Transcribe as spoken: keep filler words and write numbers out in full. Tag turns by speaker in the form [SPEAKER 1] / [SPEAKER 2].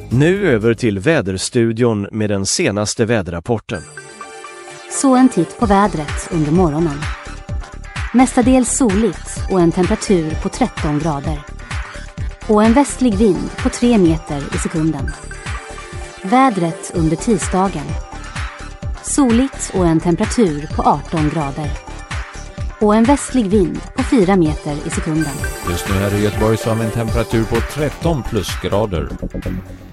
[SPEAKER 1] Nu över till väderstudion med den senaste väderrapporten.
[SPEAKER 2] Så en titt på vädret under morgonen. Mestadels soligt och en temperatur på tretton grader. Och en västlig vind på tre meter i sekunden. Vädret under tisdagen. Soligt och en temperatur på arton grader. Och en västlig vind på fyra meter i sekunden.
[SPEAKER 3] Just nu här i Göteborg så har vi en temperatur på tretton plusgrader.